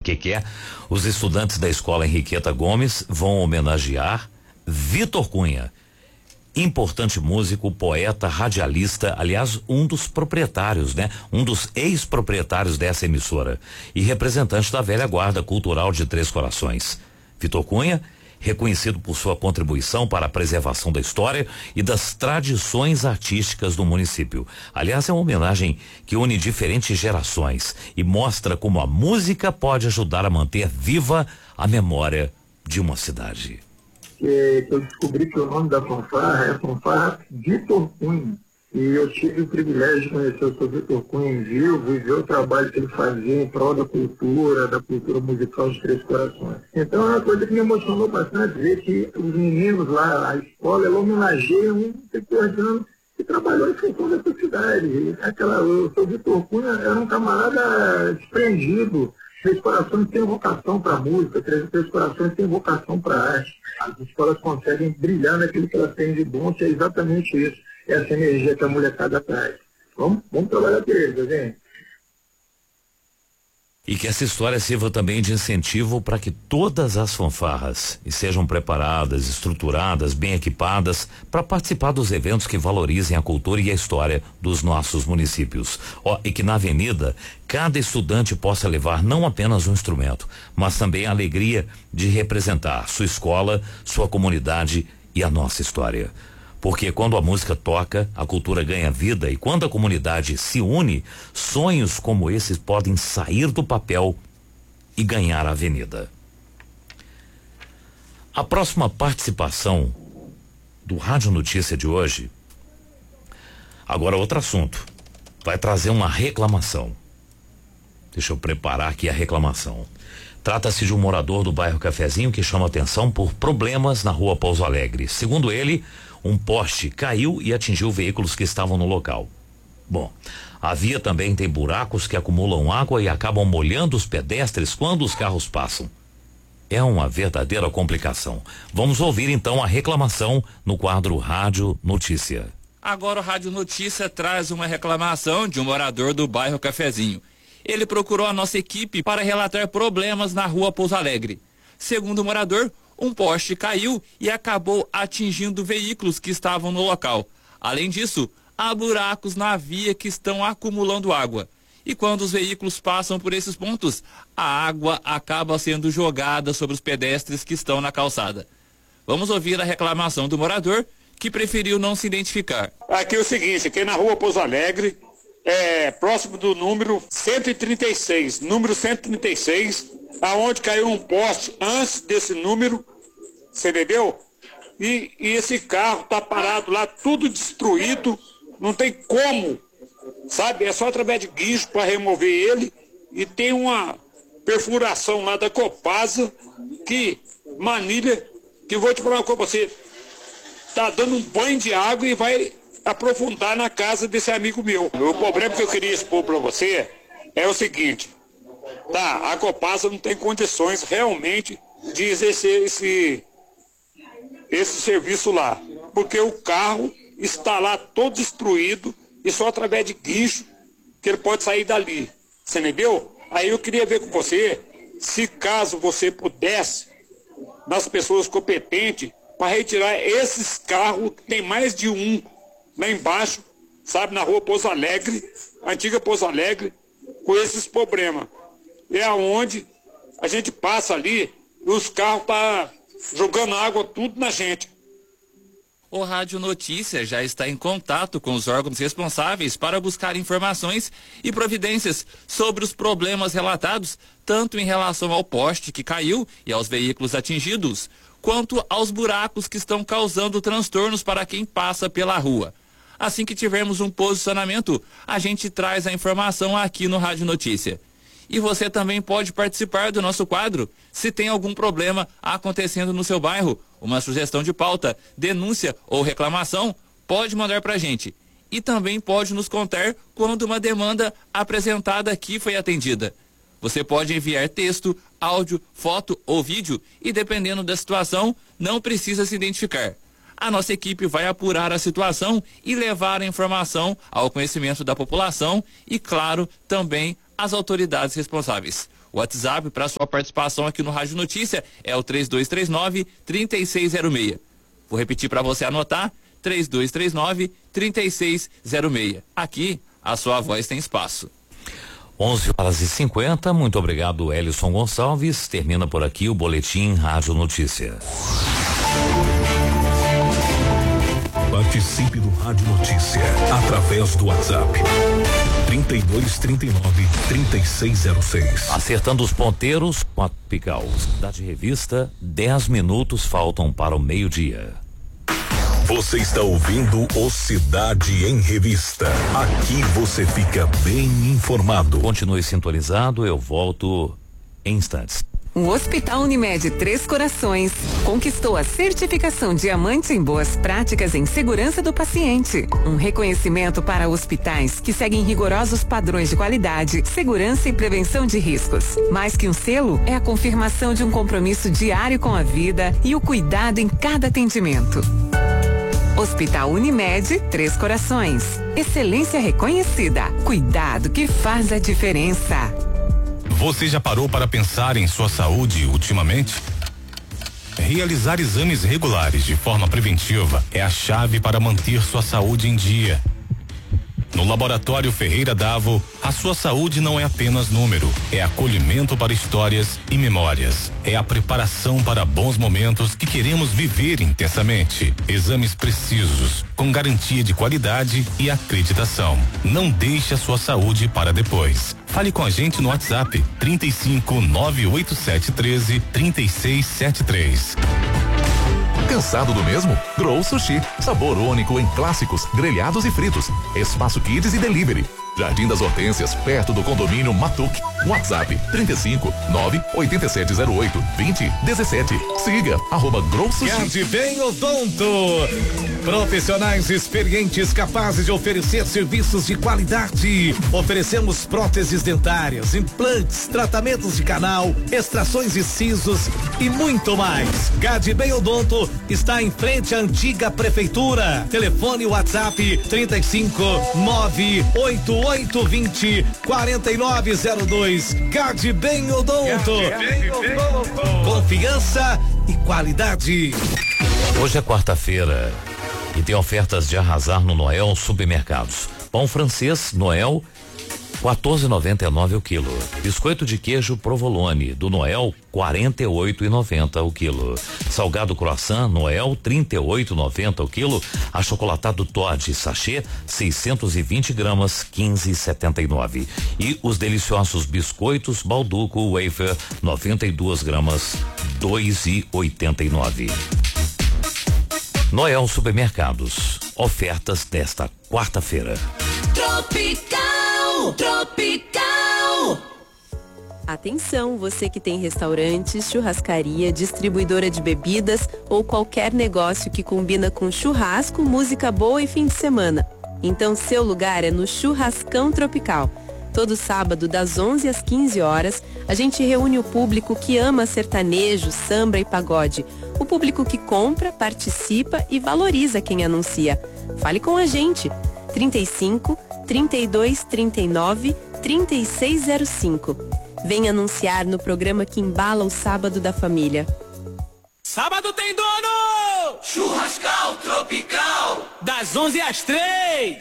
que é? Os estudantes da Escola Henriqueta Gomes vão homenagear Vitor Cunha, importante músico, poeta, radialista, aliás, um dos proprietários, né? Um dos ex-proprietários dessa emissora e representante da velha guarda cultural de Três Corações. Vitor Cunha, reconhecido por sua contribuição para a preservação da história e das tradições artísticas do município. Aliás, é uma homenagem que une diferentes gerações e mostra como a música pode ajudar a manter viva a memória de uma cidade. Eu descobri que o nome da fanfarra é a fanfarra Vitor Cunha. E eu tive o privilégio de conhecer o Sr. Vitor Cunha em vivo e ver o trabalho que ele fazia em prol da cultura musical de Três Corações. Então é uma coisa que me emocionou bastante ver que os meninos lá, a escola, ela homenageia um pequeno que trabalhou em função dessa cidade. O Sr. Vitor Cunha era um camarada desprendido. Três Corações tem vocação para a música, Três Corações tem vocação para a arte. As escolas conseguem brilhar naquilo que elas têm de bom, que é exatamente isso. Essa energia que a molecada traz. Vamos trabalhar por eles, gente. E que essa história sirva também de incentivo para que todas as fanfarras sejam preparadas, estruturadas, bem equipadas para participar dos eventos que valorizem a cultura e a história dos nossos municípios. E que na avenida cada estudante possa levar não apenas um instrumento, mas também a alegria de representar sua escola, sua comunidade e a nossa história. Porque quando a música toca, a cultura ganha vida, e quando a comunidade se une, sonhos como esses podem sair do papel e ganhar a avenida. A próxima participação do Rádio Notícia de hoje, agora outro assunto, vai trazer uma reclamação. Deixa eu preparar aqui a reclamação. Trata-se de um morador do bairro Cafezinho que chama atenção por problemas na rua Pouso Alegre. Segundo ele, um poste caiu e atingiu veículos que estavam no local. Bom, a via também tem buracos que acumulam água e acabam molhando os pedestres quando os carros passam. É uma verdadeira complicação. Vamos ouvir então a reclamação no quadro Rádio Notícia. Agora o Rádio Notícia traz uma reclamação de um morador do bairro Cafezinho. Ele procurou a nossa equipe para relatar problemas na rua Pouso Alegre. Segundo o morador, um poste caiu e acabou atingindo veículos que estavam no local. Além disso, há buracos na via que estão acumulando água. E quando os veículos passam por esses pontos, a água acaba sendo jogada sobre os pedestres que estão na calçada. Vamos ouvir a reclamação do morador, que preferiu não se identificar. Aqui é o seguinte, aqui na rua Pouso Alegre, próximo do número 136, aonde caiu um poste antes desse número, você entendeu? E esse carro tá parado lá, tudo destruído, não tem como, sabe? É só através de guincho para remover ele, e tem uma perfuração lá da Copasa, que manilha, que vou te falar uma coisa, você tá dando um banho de água e vai aprofundar na casa desse amigo meu. O problema que eu queria expor para você é o seguinte, tá? A Copasa não tem condições realmente de exercer esse serviço lá, porque o carro está lá todo destruído e só através de guincho que ele pode sair dali, você entendeu? Aí eu queria ver com você, se caso você pudesse, das pessoas competentes, para retirar esses carros, que tem mais de um lá embaixo, sabe, na rua Pouso Alegre, antiga Pouso Alegre, com esses problemas. É aonde a gente passa ali e os carros tá jogando água tudo na gente. O Rádio Notícia já está em contato com os órgãos responsáveis para buscar informações e providências sobre os problemas relatados, tanto em relação ao poste que caiu e aos veículos atingidos, quanto aos buracos que estão causando transtornos para quem passa pela rua. Assim que tivermos um posicionamento, a gente traz a informação aqui no Rádio Notícia. E você também pode participar do nosso quadro. Se tem algum problema acontecendo no seu bairro, uma sugestão de pauta, denúncia ou reclamação, pode mandar pra gente. E também pode nos contar quando uma demanda apresentada aqui foi atendida. Você pode enviar texto, áudio, foto ou vídeo e, dependendo da situação, não precisa se identificar. A nossa equipe vai apurar a situação e levar a informação ao conhecimento da população e, claro, também às autoridades responsáveis. O WhatsApp para sua participação aqui no Rádio Notícia é o 3239-3606. Vou repetir para você anotar, 3239-3606. Aqui, a sua voz tem espaço. 11h50, muito obrigado, Elison Gonçalves. Termina por aqui o Boletim Rádio Notícia. Participe do Rádio Notícia através do WhatsApp 3239-3606. Acertando os ponteiros com a Tropical. Cidade Revista, 10 minutos faltam para o meio-dia. Você está ouvindo o Cidade em Revista. Aqui você fica bem informado. Continue sintonizado, eu volto em instantes. O Hospital Unimed Três Corações conquistou a certificação Diamante em Boas Práticas em Segurança do Paciente. Um reconhecimento para hospitais que seguem rigorosos padrões de qualidade, segurança e prevenção de riscos. Mais que um selo, é a confirmação de um compromisso diário com a vida e o cuidado em cada atendimento. Hospital Unimed Três Corações. Excelência reconhecida. Cuidado que faz a diferença. Você já parou para pensar em sua saúde ultimamente? Realizar exames regulares de forma preventiva é a chave para manter sua saúde em dia. No Laboratório Ferreira Davo, a sua saúde não é apenas número, é acolhimento para histórias e memórias. É a preparação para bons momentos que queremos viver intensamente. Exames precisos, com garantia de qualidade e acreditação. Não deixe a sua saúde para depois. Fale com a gente no WhatsApp 35 98713 3673. Cansado do mesmo? Grow Sushi. Sabor único em clássicos, grelhados e fritos. Espaço Kids e Delivery. Jardim das Hortênsias, perto do condomínio Matuque. WhatsApp 35 98708 2017. Siga @Grow Sushi. Gade Bem Odonto. Profissionais experientes capazes de oferecer serviços de qualidade. Oferecemos próteses dentárias, implantes, tratamentos de canal, extrações de sisos e muito mais. Gade Bem Odonto está em frente à antiga prefeitura. Telefone WhatsApp 35 98820 4902. Gade Bem Odonto. Confiança e qualidade. Hoje é quarta-feira e tem ofertas de arrasar no Noel Supermercados. Pão francês Noel 14,99 o quilo. Biscoito de queijo Provolone do Noel 48,90 o quilo. Salgado croissant Noel 38,90 o quilo. Achocolatado Toddy sachê 620 gramas 15,79. E os deliciosos biscoitos Balduco Wafer 92 gramas 2,89. Noel Supermercados. Ofertas desta quarta-feira. Tropical. Atenção, você que tem restaurantes, churrascaria, distribuidora de bebidas ou qualquer negócio que combina com churrasco, música boa e fim de semana. Então seu lugar é no Churrascão Tropical. Todo sábado, das 11 às 15 horas, a gente reúne o público que ama sertanejo, samba e pagode. O público que compra, participa e valoriza quem anuncia. Fale com a gente. 35 32 39 3605. Vem anunciar no programa que embala o sábado da família. Sábado tem dono! Churrascal Tropical. Das 11 às 3.